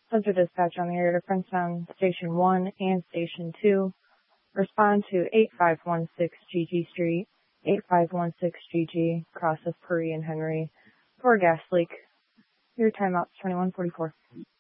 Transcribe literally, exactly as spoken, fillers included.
Central Dispatch on the air to Princeton Station one and Station two. Respond to eight five one six G G Street, eight five one six G G, cross of Puri and Henry, for a gas leak. Your timeout's twenty-one forty-four.